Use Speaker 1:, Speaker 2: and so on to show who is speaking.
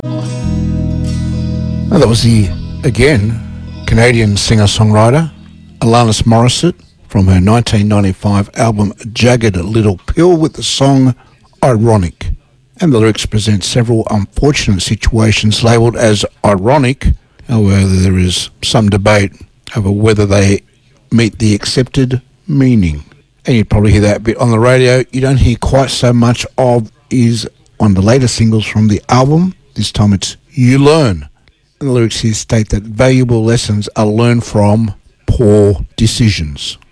Speaker 1: Well, that was again, Canadian singer-songwriter Alanis Morissette from her 1995 album Jagged Little Pill with the song Ironic. And the lyrics present several unfortunate situations labelled as ironic. However, there is some debate over whether they meet the accepted meaning. And you'd probably hear that a bit on the radio. You don't hear quite so much of is one of the latest singles from the album. This time it's You Learn. And the lyrics here state that valuable lessons are learned from poor decisions.